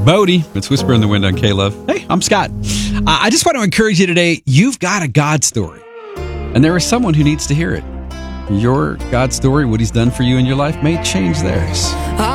Bodie. It's Whisper in the Wind on K-Love. Hey, I'm Scott. I just want to encourage you today. You've got a God story, and there is someone who needs to hear it. Your God story, what he's done for you in your life, may change theirs.